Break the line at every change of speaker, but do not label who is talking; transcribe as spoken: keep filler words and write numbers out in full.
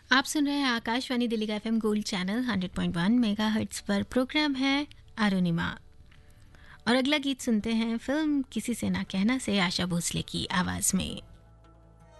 आप सुन रहे हैं आकाशवाणी दिल्ली का FM gold channel hundred point one megahertz पर। प्रोग्राम है अरुणिमा और अगला गीत सुनते हैं फिल्म किसी से ना कहना से आशा भोसले की आवाज़ में।